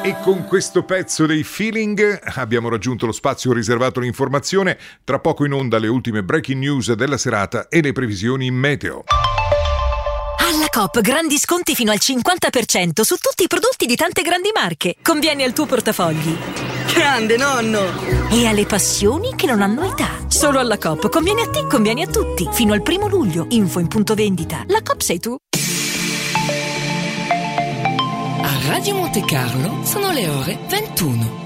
E con questo pezzo dei Feeling abbiamo raggiunto lo spazio riservato all'informazione. Tra poco in onda le ultime breaking news della serata e le previsioni meteo. Alla Coop grandi sconti fino al 50% su tutti i prodotti di tante grandi marche. Conviene al tuo portafogli. Grande nonno! E alle passioni che non hanno età. Solo alla Coop conviene a te, conviene a tutti. Fino al 1 luglio. Info in punto vendita. La Coop sei tu. A Radio Monte Carlo sono le ore 21.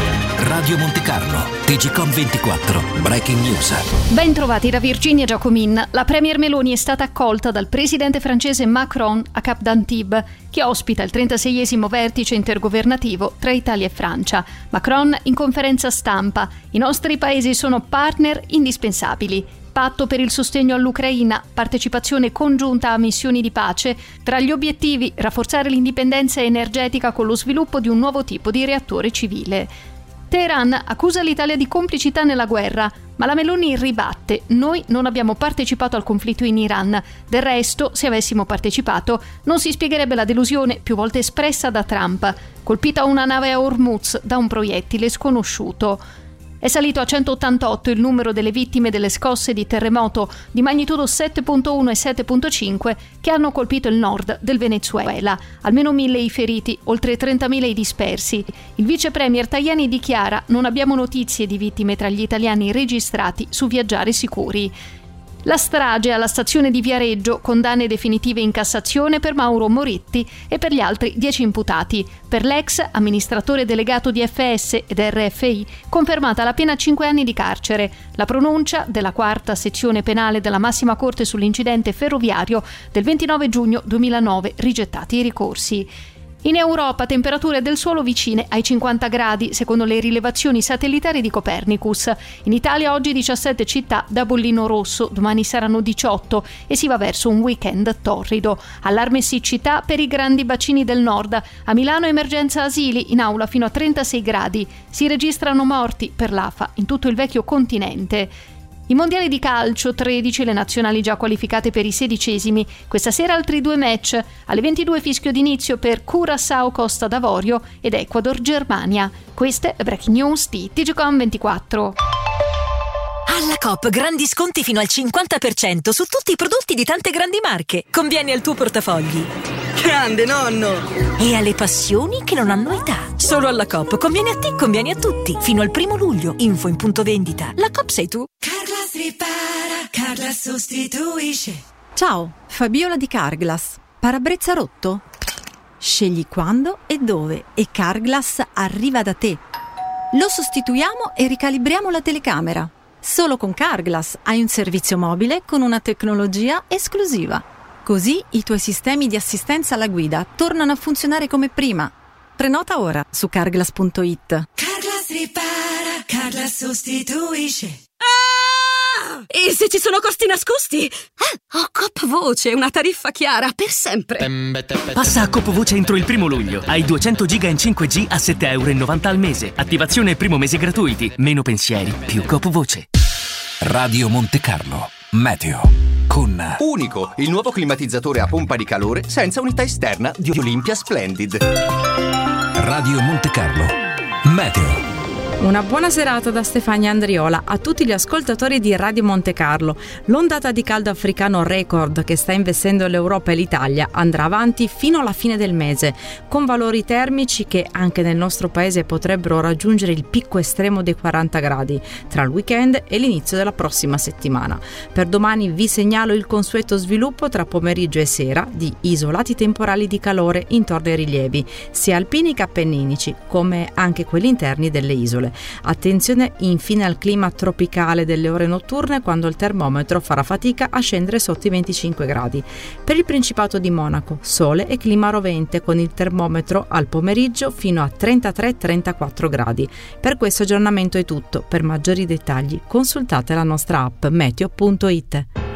Radio Monte Carlo, TGcom 24, Breaking News. Ben trovati da Virginia Giacomin. La premier Meloni è stata accolta dal presidente francese Macron a Cap d'Antibes, che ospita il 36esimo vertice intergovernativo tra Italia e Francia. Macron in conferenza stampa: i nostri paesi sono partner indispensabili. Patto per il sostegno all'Ucraina, partecipazione congiunta a missioni di pace, tra gli obiettivi rafforzare l'indipendenza energetica con lo sviluppo di un nuovo tipo di reattore civile. Teheran accusa l'Italia di complicità nella guerra, ma la Meloni ribatte: noi non abbiamo partecipato al conflitto in Iran. Del resto, se avessimo partecipato, non si spiegherebbe la delusione più volte espressa da Trump. Colpita una nave a Hormuz da un proiettile sconosciuto. È salito a 188 il numero delle vittime delle scosse di terremoto di magnitudo 7.1 e 7.5 che hanno colpito il nord del Venezuela. Almeno 1.000 i feriti, oltre 30.000 i dispersi. Il vice premier Tajani dichiara: non abbiamo notizie di vittime tra gli italiani registrati su Viaggiare Sicuri. La strage alla stazione di Viareggio, condanne definitive in Cassazione per Mauro Moretti e per gli altri 10 imputati. Per l'ex amministratore delegato di FS ed RFI, confermata la pena a 5 anni di carcere. La pronuncia della quarta sezione penale della Massima Corte sull'incidente ferroviario del 29 giugno 2009, rigettati i ricorsi. In Europa temperature del suolo vicine ai 50 gradi, secondo le rilevazioni satellitari di Copernicus. In Italia oggi 17 città da bollino rosso, domani saranno 18 e si va verso un weekend torrido. Allarme siccità per i grandi bacini del nord. A Milano emergenza asili, in aula fino a 36 gradi. Si registrano morti per l'AFA in tutto il vecchio continente. I mondiali di calcio, 13 le nazionali già qualificate per i 16esimi. Questa sera altri 2 match. Alle 22 fischio d'inizio per Curaçao Costa d'Avorio ed Ecuador Germania. Queste è Breaking News di TGcom 24. Alla Coop grandi sconti fino al 50% su tutti i prodotti di tante grandi marche. Conviene al tuo portafogli. Grande nonno! E alle passioni che non hanno età. Solo alla Coop conviene a te, conviene a tutti. Fino al 1 luglio. Info in punto vendita. La Coop sei tu. Carglass ripara, Carglass sostituisce. Ciao, Fabiola di Carglass. Parabrezza rotto? Scegli quando e dove e Carglass arriva da te. Lo sostituiamo e ricalibriamo la telecamera. Solo con Carglass hai un servizio mobile con una tecnologia esclusiva. Così i tuoi sistemi di assistenza alla guida tornano a funzionare come prima. Prenota ora su carglass.it. Carglass ripara, Carglass sostituisce. E se ci sono costi nascosti? Ho Coop Voce, una tariffa chiara per sempre. Passa a Coop Voce entro il 1 luglio. Hai 200 giga in 5G a €7,90 al mese. Attivazione e primo mese gratuiti. Meno pensieri, più Coop Voce. Radio Monte Carlo, meteo. Con Unico, il nuovo climatizzatore a pompa di calore senza unità esterna di Olympia Splendid. Radio Monte Carlo, meteo. Una buona serata da Stefania Andriola a tutti gli ascoltatori di Radio Monte Carlo. L'ondata di caldo africano record che sta investendo l'Europa e l'Italia andrà avanti fino alla fine del mese, con valori termici che anche nel nostro paese potrebbero raggiungere il picco estremo dei 40 gradi tra il weekend e l'inizio della prossima settimana. Per domani vi segnalo il consueto sviluppo tra pomeriggio e sera di isolati temporali di calore intorno ai rilievi, sia alpini che appenninici, come anche quelli interni delle isole. Attenzione infine al clima tropicale delle ore notturne, quando il termometro farà fatica a scendere sotto i 25 gradi. Per il Principato di Monaco, sole e clima rovente, con il termometro al pomeriggio fino a 33-34 gradi. Per questo aggiornamento è tutto. Per maggiori dettagli consultate la nostra app meteo.it.